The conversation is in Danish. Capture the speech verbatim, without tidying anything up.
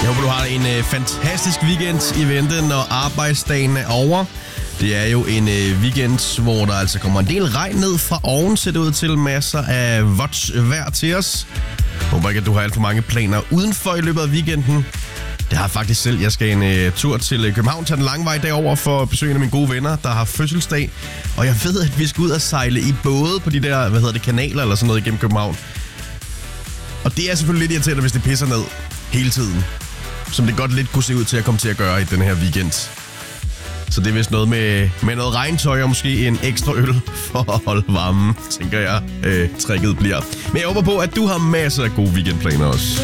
Jeg håber, du har en øh, fantastisk weekend i vente, når arbejdsdagen er over. Det er jo en øh, weekend, hvor der altså kommer en del regn ned fra oven, ser det ud til. Masser af vådt vejr til os. Jeg håber ikke, at du har alt for mange planer udenfor i løbet af weekenden. Det har jeg faktisk selv. Jeg skal en øh, tur til København, tage den lange vej derover for at besøge en af mine gode venner, der har fødselsdag. Og jeg ved, at vi skal ud og sejle i både på de der, hvad hedder det, kanaler eller sådan noget igennem København. Og det er selvfølgelig lidt irriterende, hvis det pisser ned hele tiden. Som det godt lidt kunne se ud til at komme til at gøre i den her weekend. Så det er vist noget med, med noget regntøj og måske en ekstra øl for at holde varmen, tænker jeg, øh, tricket bliver. Men jeg håber på, at du har masser af gode weekendplaner også.